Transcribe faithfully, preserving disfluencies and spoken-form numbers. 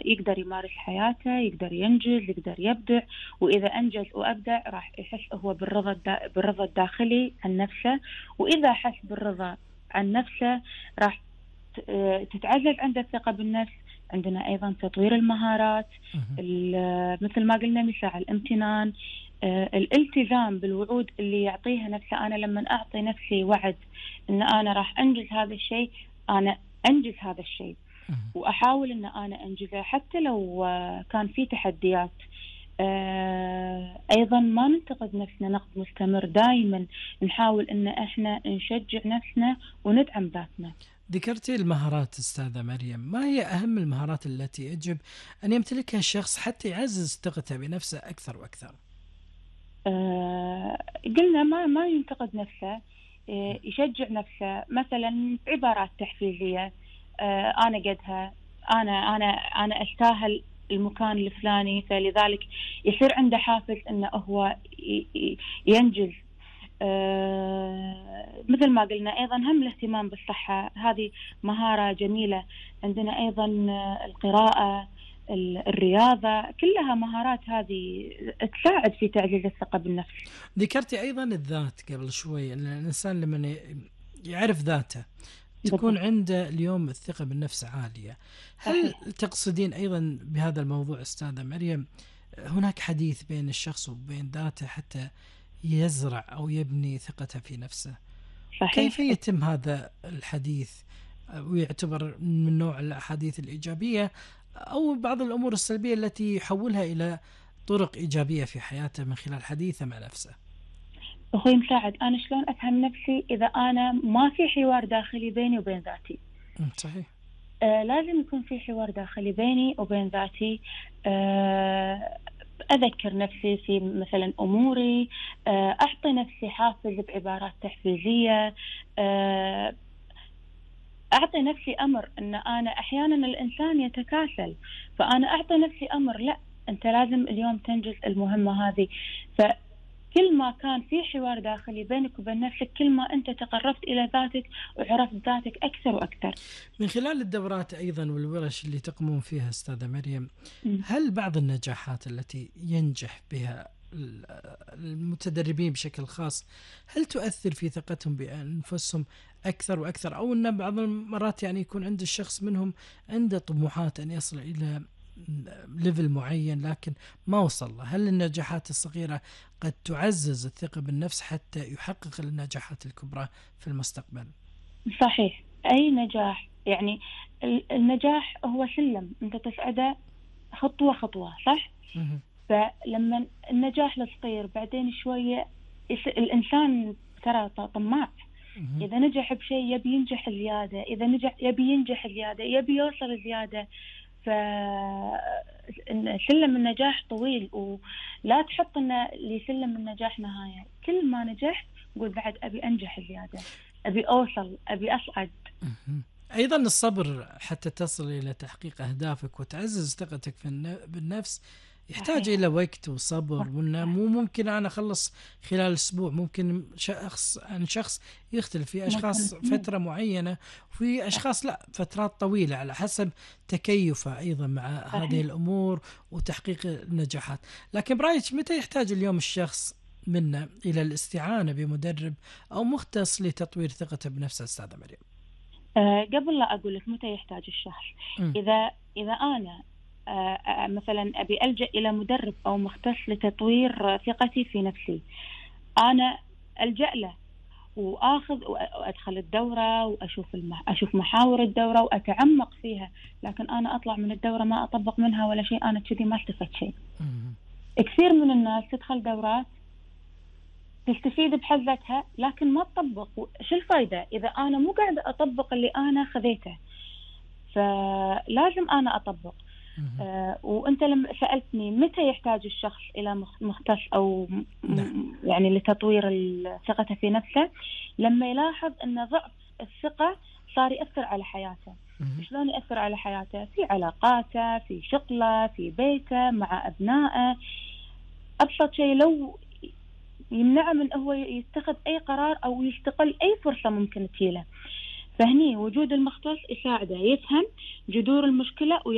يقدر يمارس حياته، يقدر ينجز، يقدر يبدع. وإذا أنجز وأبدع راح يحس هو بالرضا الدا بالرضا الداخلي عن نفسه. وإذا حس بالرضا عن نفسه راح تتعزز عنده الثقة بالنفس. عندنا أيضا تطوير المهارات، مثل ما قلنا مثال الامتنان، الالتزام بالوعود اللي يعطيها نفسه. أنا لما أعطي نفسي وعد أن أنا راح أنجز هذا الشيء، أنا أنجز هذا الشيء وأحاول أن أنا أنجزه حتى لو كان في تحديات. أيضا ما ننتقد نفسنا نقد مستمر، دائما نحاول أن إحنا نشجع نفسنا وندعم ذاتنا. ذكرتي المهارات أستاذة مريم، ما هي أهم المهارات التي يجب أن يمتلكها الشخص حتى يعزز ثقته بنفسه أكثر وأكثر؟ أه قلنا ما ما ينتقد نفسه، يشجع نفسه مثلا بعبارات تحفيزية. أه أنا قدها، أنا أنا أنا أستاهل المكان الفلاني، فلذلك يصير عنده حافز أنه هو ينجز. أه مثل ما قلنا أيضا هم الاهتمام بالصحة، هذه مهارة جميلة. عندنا أيضا القراءة، الرياضة، كلها مهارات هذه تساعد في تعزيز الثقة بالنفس. ذكرتي أيضا الذات قبل شوي، أن الإنسان لما يعرف ذاته تكون بالضبط. عنده اليوم الثقة بالنفس عالية. هل صحيح. تقصدين أيضا بهذا الموضوع أستاذة مريم هناك حديث بين الشخص وبين ذاته حتى يزرع أو يبني ثقته في نفسه؟ صحيح. كيف يتم هذا الحديث ويعتبر من نوع الأحاديث الإيجابية أو بعض الأمور السلبية التي يحولها إلى طرق إيجابية في حياته من خلال حديثه مع نفسه؟ أخوي مساعد، أنا شلون أفهم نفسي إذا أنا ما في حوار داخلي بيني وبين ذاتي؟ صحيح. آه لازم يكون في حوار داخلي بيني وبين ذاتي. آه أذكر نفسي في مثلا أموري، آه أعطي نفسي حافز بعبارات تحفيزية، آه أعطي نفسي أمر أن أنا أحيانا الإنسان يتكاسل، فأنا أعطي نفسي أمر لا أنت لازم اليوم تنجز المهمة هذه. فكل ما كان في حوار داخلي بينك وبين نفسك كل ما أنت تقربت إلى ذاتك وعرفت ذاتك أكثر وأكثر. من خلال الدورات أيضا والورش اللي تقومون فيها أستاذة مريم، هل بعض النجاحات التي ينجح بها المتدربين بشكل خاص هل تؤثر في ثقتهم بأنفسهم أكثر وأكثر، أو أن بعض المرات يعني يكون عند الشخص منهم عنده طموحات أن يصل إلى ليفل معين لكن ما وصل له؟ هل النجاحات الصغيرة قد تعزز الثقة بالنفس حتى يحقق النجاحات الكبرى في المستقبل؟ صحيح. أي نجاح، يعني النجاح هو سلم أنت تصعده خطوة خطوة، صح؟ م- فلما النجاح الصغير بعدين شوية الإنسان ترى طماع، إذا نجح بشيء يبي ينجح زيادة، إذا نجح يبي ينجح زيادة، يبي يوصل زيادة. فسلم النجاح طويل ولا تحط إن لسلم النجاح نهاية. كل ما نجحت قول بعد أبي أنجح زيادة، أبي أوصل، أبي أصعد. أيضا الصبر حتى تصل إلى تحقيق أهدافك وتعزز ثقتك في بالنفس يحتاج صحيح. إلى وقت وصبر، وإنه مو ممكن أنا أخلص خلال أسبوع، ممكن شخص عن شخص يختلف، في أشخاص فترة معينة وفي أشخاص لا فترات طويلة على حسب تكيفه أيضا مع صحيح. هذه الأمور وتحقيق النجاحات. لكن برأيك متى يحتاج اليوم الشخص منا إلى الاستعانة بمدرب أو مختص لتطوير ثقته بنفسه أستاذة مريم؟ أه قبل لا أقول لك متى يحتاج الشخص، م. إذا إذا أنا أه مثلا أبي ألجأ إلى مدرب أو مختص لتطوير ثقتي في نفسي، أنا ألجأ له وآخذ وأدخل الدورة وأشوف المح... أشوف محاور الدورة وأتعمق فيها. لكن أنا أطلع من الدورة ما أطبق منها ولا شيء، أنا كذي ما استفدت شيء. كثير من الناس تدخل دورات تستفيد بحزتها لكن ما تطبق. شو الفايدة إذا أنا مو قاعدة أطبق اللي أنا خذيته؟ فلازم أنا أطبق. آه وأنت لما سألتني متى يحتاج الشخص إلى مختص أو م- يعني لتطوير ثقته في نفسه، لما يلاحظ أن ضعف الثقة صار يأثر على حياته. شلون يأثر على حياته؟ في علاقاته، في شغله، في بيته، مع أبنائه. أبسط شيء لو يمنع من هو يتخذ أي قرار أو يستقل أي فرصة ممكن تجيله. فهني وجود المختص يساعده يفهم جذور المشكلة